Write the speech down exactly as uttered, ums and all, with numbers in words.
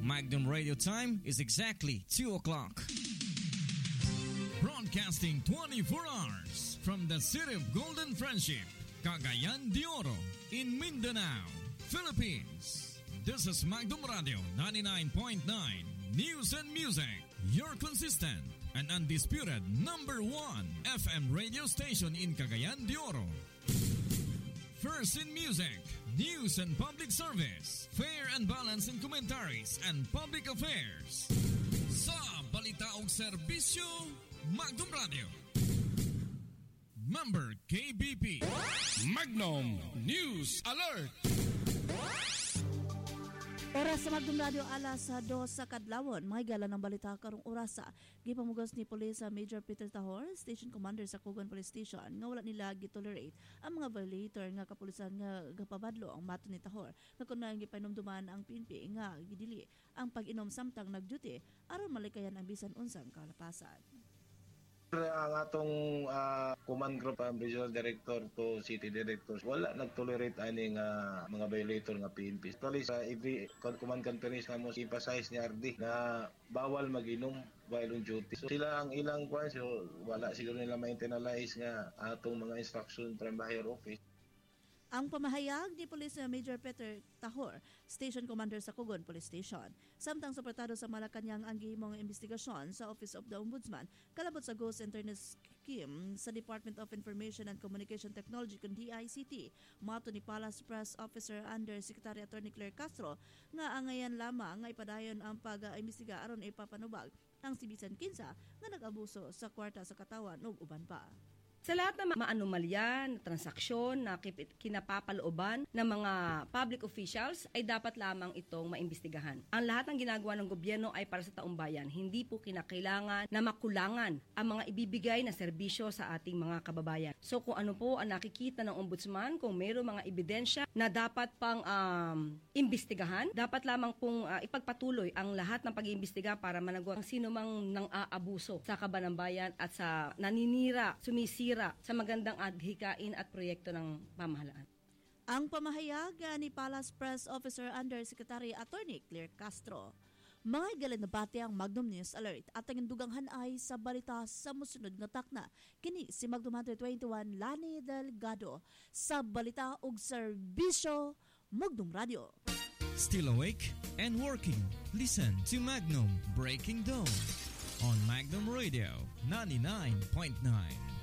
Magnum Radio time is exactly two o'clock. Broadcasting twenty-four hours from the city of Golden Friendship, Cagayan de Oro, in Mindanao, Philippines. This is Magnum Radio ninety-nine point nine News and Music, your consistent and undisputed number one F M radio station in Cagayan de Oro. First in music, news and public service, fair and balanced in commentaries and public affairs. Sa balita ug serbisyo, Magnum Radio. Member K B P. Magnum News Alert. Oras sa Magnum Radio alas dos sa kadlawon. Mga gala ng balita karong orasa. Gipamugas ni Police Major Peter Tahor, Station Commander sa Kugon Police Station, nga wala nila gitolerate ang mga violator nga kapulisan nga gapabadlo ang mato ni Tahor. Nga kunang gipainumduman ang P N P nga gidili ang pag-inom samtang nag-duty aron malikayan ang bisan unsang kalapasan. Ang atong uh, command group, um, regional director to city directors, wala nag-tolerate aning uh, mga violator nga P N P. Actually, sa every command companies nga mo emphasize ni R D na bawal mag-inom while on duty. So sila ang ilang kwan, so wala siguro nila ma-internalize nga atong mga instruction from the higher office. Ang pamahayag ni Police Major Peter Tahor, Station Commander sa Kugon Police Station. Samtang suportado sa Malacanang ang gihimong investigasyon sa Office of the Ombudsman, kalabot sa Ghost Internet Scheme sa Department of Information and Communication Technology kung D I C T. Mato ni Palace Press Officer Under Secretary Attorney Claire Castro nga angayan lamang nga ipadayon ang pag-aimbestiga aron ipapanubag ang sibisan kinsa nga nag-abuso sa kwarta sa katawan ug uban pa. Sa lahat ng maanomalya, transaksyon na kinapapalooban ng mga public officials ay dapat lamang itong maimbestigahan. Ang lahat ng ginagawa ng gobyerno ay para sa taong bayan. Hindi po kinakailangan na makulangan ang mga ibibigay na serbisyo sa ating mga kababayan. So kung ano po ang nakikita ng ombudsman, kung mayroong mga ebidensya na dapat pang um, imbestigahan, dapat lamang pong uh, ipagpatuloy ang lahat ng pag-iimbestiga para managwa ang sino mang nang aabuso sa kaban ng bayan at sa naninira, sumisira sa magandang adhikain at proyekto ng pamahalaan. Ang pamahayag ni Palace Press Officer Under Secretary Attorney Claire Castro. Mga galan na bati ang Magnum News Alert at ang induganghan ay sa balita sa musunod nga takna. Kini si Magnum one twenty-one Lani Delgado sa balita ug serbisyo Magnum Radio. Still awake and working? Listen to Magnum Breaking Dawn on Magnum Radio ninety-nine point nine.